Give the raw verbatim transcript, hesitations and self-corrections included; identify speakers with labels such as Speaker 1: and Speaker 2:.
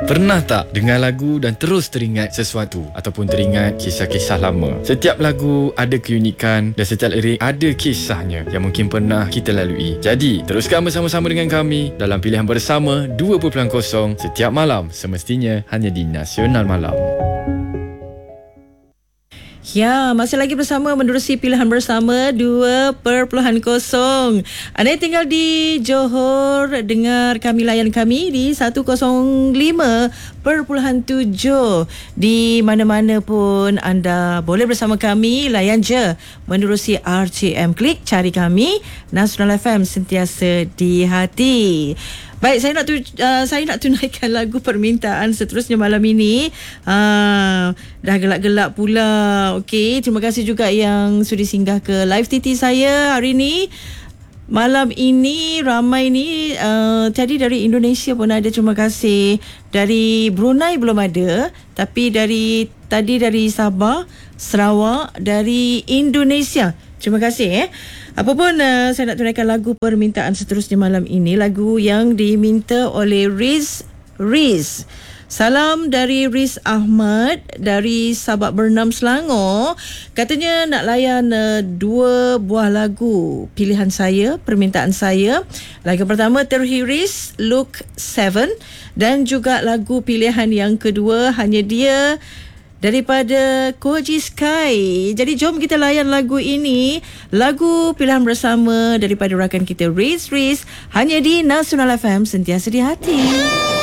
Speaker 1: Pernah tak dengar lagu dan terus teringat sesuatu ataupun teringat kisah-kisah lama? Setiap lagu ada keunikan dan setiap lirik ada kisahnya yang mungkin pernah kita lalui. Jadi, teruskan bersama-sama dengan kami dalam Pilihan Bersama dua titik kosong setiap malam, semestinya hanya di Nasional Malam.
Speaker 2: Ya, masih lagi bersama menerusi Pilihan Bersama dua titik kosong. Anda yang tinggal di Johor, dengar kami, layan kami di seratus lima perpuluhan tujuh. Di mana-mana pun anda boleh bersama kami, layan je menerusi R C M. Klik cari kami, Nasional F M, sentiasa di hati. Baik, saya nak tu, uh, saya nak tunaikan lagu permintaan seterusnya malam ini. Uh, dah gelap-gelap pula. Okey, terima kasih juga yang sudi singgah ke live T T saya hari ini. Malam ini ramai ni, uh, tadi dari Indonesia pun ada, terima kasih. Dari Brunei belum ada, tapi dari tadi dari Sabah, Sarawak, dari Indonesia. Terima kasih eh. Apapun, uh, saya nak tunaikan lagu permintaan seterusnya malam ini. Lagu yang diminta oleh Riz Riz. Salam dari Riz Ahmad dari Sabak Bernam, Selangor. Katanya nak layan uh, dua buah lagu pilihan saya, permintaan saya. Lagu pertama Terhiris, Look seven, dan juga lagu pilihan yang kedua Hanya Dia daripada Koji Sky. Jadi jom kita layan lagu ini, lagu pilihan bersama daripada rakan kita Riz Riz, hanya di Nasional F M, sentiasa di hati.